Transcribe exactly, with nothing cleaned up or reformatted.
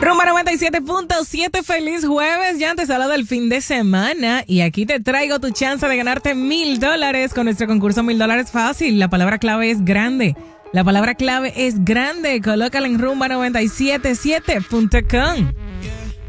Rumba noventa y siete punto siete, feliz jueves, ya antes hablado del fin de semana y aquí te traigo tu chance de ganarte mil dólares con nuestro concurso Mil Dólares Fácil. La palabra clave es grande, la palabra clave es grande, colócala en rumba noventa y siete punto siete punto com.